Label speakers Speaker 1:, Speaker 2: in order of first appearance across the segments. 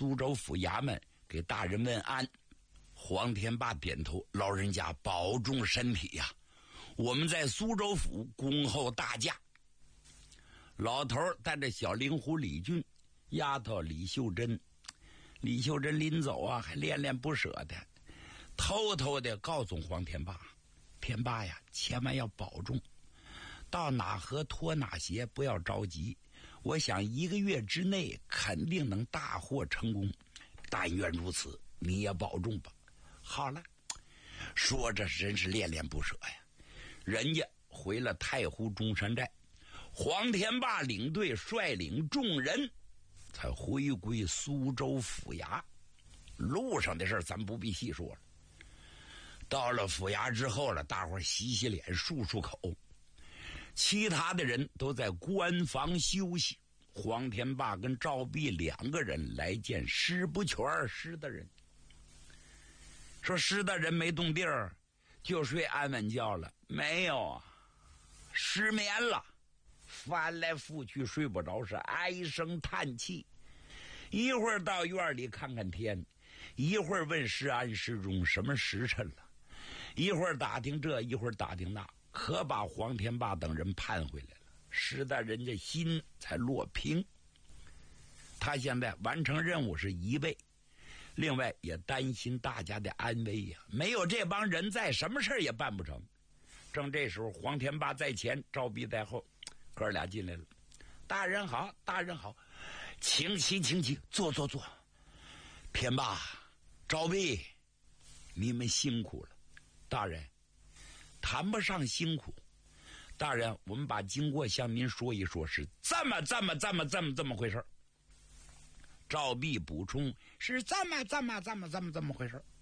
Speaker 1: 苏州府衙门给大人问安。黄天霸点头，老人家保重身体呀，我们在苏州府恭候大驾。老头带着小灵狐李俊，丫头李秀珍。李秀珍临走啊，还恋恋不舍的偷偷的告诉黄天霸，天霸呀，千万要保重，到哪河脱哪鞋，不要着急，我想1个月之内肯定能大获成功，但愿如此，你也保重吧。好了，说着真是恋恋不舍呀。人家回了太湖中山寨，黄天霸领队率领众人才回归苏州府衙。路上的事咱不必细说了。到了府衙之后了，大伙洗洗脸漱漱口，其他的人都在官房休息。黄天霸跟赵弼2个人来见施不全施大人，说施大人没动地儿，就睡安稳觉了。没有啊，失眠了，翻来覆去睡不着，是唉声叹气。一会儿到院里看看天，一会儿问施安施中什么时辰了，一会儿打听这，一会儿打听那，可把黄天霸等人盼回来了。实在人家心才落平。他现在完成任务是一位，另外也担心大家的安危呀，没有这帮人在，什么事也办不成。正这时候，黄天霸在前，赵弼在后，哥俩进来了。大人好，大人好，请起，请起，坐坐坐。天霸、赵弼，你们辛苦了。大人，谈不上辛苦。大人，我们把经过向您说一说，是这么回事。赵弼补充，是这么回事。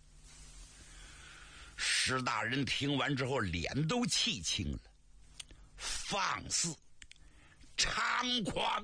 Speaker 1: 施大人听完之后脸都气青了，放肆猖狂。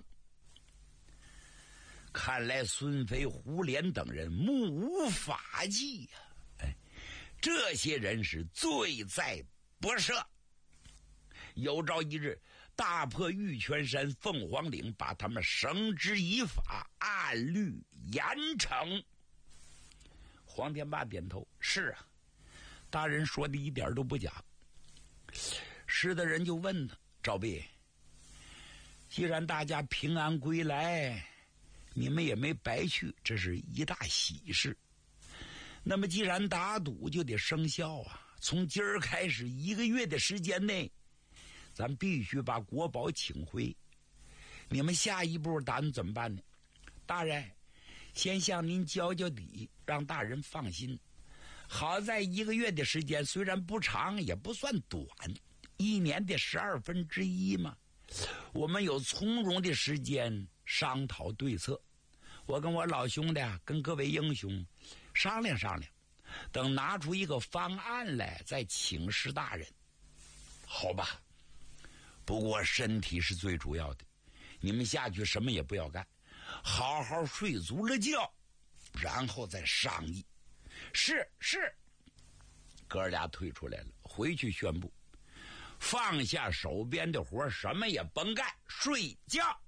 Speaker 1: 看来孙飞、胡琏等人目无法纪呀！这些人是罪在不赦。有朝一日大破玉泉山、凤凰岭，把他们绳之以法，按律严惩。黄天霸点头，是啊，大人说的一点都不假。施大人就问他，赵弼，既然大家平安归来，你们也没白去，这是一大喜事。那么既然打赌就得生效啊，从今儿开始1个月的时间内，咱必须把国宝请回。你们下一步打算怎么办呢？大人，先向您交交底，让大人放心。好在1个月的时间虽然不长，也不算短，1年的1/12嘛，我们有从容的时间商讨对策。我跟我老兄弟跟各位英雄商量商量，等拿出一个方案来再请示大人。好吧，不过身体是最主要的，你们下去什么也不要干，好好睡足了觉，然后再商议。是，哥俩退出来了，回去宣布，放下手边的活，什么也甭干，睡觉，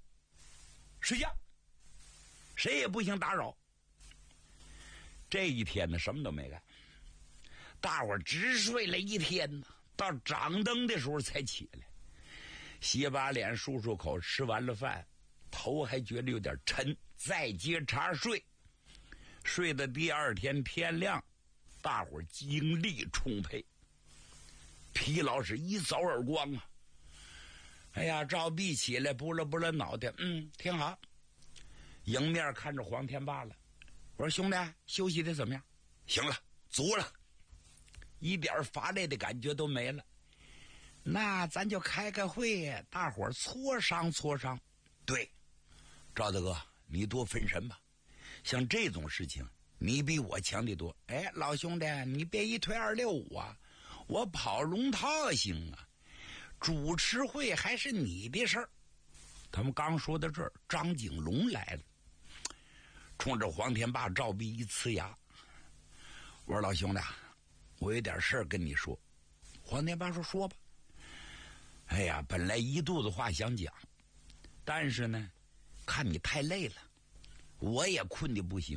Speaker 1: 谁也不行打扰。这一天呢，什么都没干，大伙只睡了一天呢，到掌灯的时候才起来，洗把脸，漱漱口，吃完了饭，头还觉得有点沉，再接茬睡。睡到第2天天亮，大伙精力充沛，疲劳是一扫而光啊！哎呀，赵弼起来拨了脑袋，挺好。迎面看着黄天霸了，我说兄弟，休息的怎么样？行了，足了，一点乏累的感觉都没了。那咱就开个会，大伙磋商。对，赵大哥，你多分神吧。像这种事情，你比我强得多。哎，老兄弟，你别一推二六五啊，我跑龙套行啊，主持会还是你的事儿。他们刚说到这儿，张景龙来了，冲着黄天霸、赵弼一呲牙，我说老兄弟，我有点事儿跟你说。黄天霸说吧。哎呀，本来一肚子话想讲，但是呢，看你太累了，我也困得不行。